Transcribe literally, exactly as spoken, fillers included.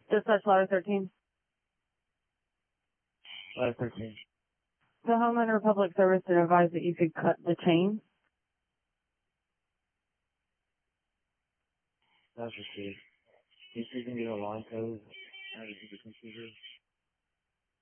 Dispatch ladder thirteen. Ladder thirteen. The Homeland Public Service had advised that you could cut the chain. That's received. You see, you can get a line code out of the computer.